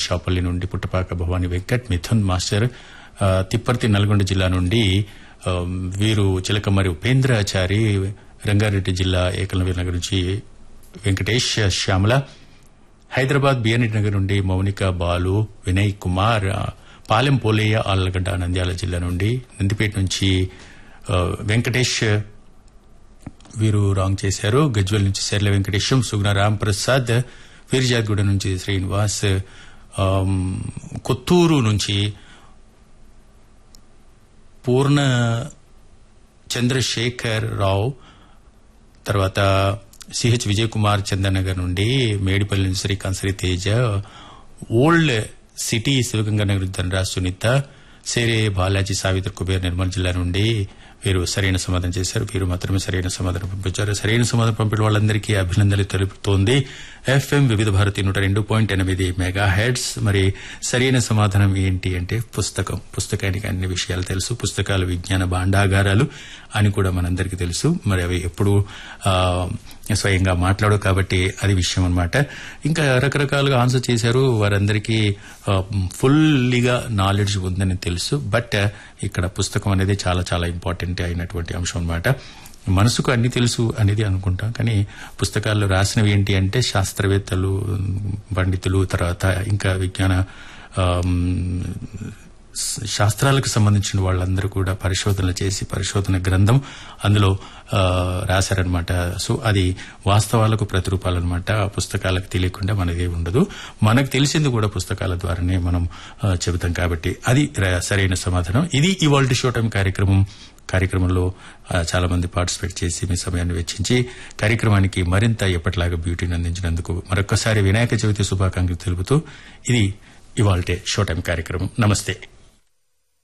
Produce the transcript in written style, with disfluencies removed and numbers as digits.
చాపల్లి నుండి పుట్టపాక భవాని వెంకట్, మిథున్ మాస్టర్, తిప్పర్తి నల్గొండ జిల్లా నుండి వీరు చిలకమరి ఉపేంద్రాచారి, రంగారెడ్డి జిల్లా ఏకలవ్య నగర్ నుంచి వెంకటేష్, శ్యామల, హైదరాబాద్ బిఎన్ఎడ్ నగర్ నుండి మౌనిక, బాలు, వినయ్ కుమార్, పాలెం పోలేయ ఆళ్లగడ్డ నంద్యాల జిల్లా నుండి, నందిపేట నుంచి వెంకటేష్ వీరు రాంగ్ చేశారు, గజ్వెల్ నుంచి శర్ల వెంకటేశం, సుగుణ రామ్ ప్రసాద్, వీర్జాద్గూడ నుంచి శ్రీనివాస్, కొత్తూరు నుంచి పూర్ణ చంద్రశేఖర్ రావు, తర్వాత సిహెచ్ విజయ్ కుమార్ చందనగర్ నుండి, మేడిపల్లి నుంచి శ్రీకాంత్ శ్రీతేజ, ఓల్డ్ సిటీ శివగంగానగర్ ధనరాజ్ సునీత, సేరే బాలాజీ, సావిత్రి కుబేర్ నిర్మల్ జిల్లా నుండి వీరు సరైన సమాధానం చేశారు. వీరు మాత్రమే సరైన సమాధానం పంపించారు. సరైన సమాధానం పంపిన వాళ్ళందరికీ అభినందనలు తెలుపుతోంది ఎఫ్ఎం వివిధ భారతి 102.8 మెగా హెడ్స్. మరి సరైన సమాధానం ఏంటి అంటే పుస్తకం. పుస్తకానికి అన్ని విషయాలు తెలుసు. పుస్తకాలు విజ్ఞాన భాండాగారాలు అని కూడా మనందరికీ తెలుసు. మరి అవి ఎప్పుడు స్వయంగా మాట్లాడు కాబట్టి అది విషయం అన్నమాట. ఇంకా రకరకాలుగా ఆన్సర్ చేశారు. వారందరికీ ఫుల్లీగా నాలెడ్జ్ ఉందని తెలుసు. బట్ ఇక్కడ పుస్తకం అనేది చాలా చాలా ఇంపార్టెంట్ అయినటువంటి అంశం అన్నమాట. మనసుకు అన్ని తెలుసు అనేది అనుకుంటాం, కానీ పుస్తకాల్లో రాసినవి ఏంటి అంటే శాస్త్రవేత్తలు, పండితులు, తర్వాత ఇంకా విజ్ఞాన శాస్త్రాలకు సంబంధించిన వాళ్ళందరూ కూడా పరిశోధనలు చేసి పరిశోధన గ్రంథం అందులో రాశారనమాట. సో అది వాస్తవాలకు ప్రతిరూపాలన్నమాట. పుస్తకాలకు తెలియకుండా మనదే ఉండదు. మనకు తెలిసింది కూడా పుస్తకాల ద్వారానే మనం చెబుతాం కాబట్టి అది సరైన సమాధానం. ఇది ఇవాల్టి షో టైం కార్యక్రమంలో చాలా మంది పార్టిసిపేట్ చేసి మీ సమయాన్ని వెచ్చించి కార్యక్రమానికి మరింత ఎప్పటిలాగా బ్యూటీని అందించినందుకు మరొకసారి వినాయక చవితి శుభాకాంక్షలు తెలుపుతూ ఇది ఇవాల్టి షో టైం కార్యక్రమం. నమస్తే.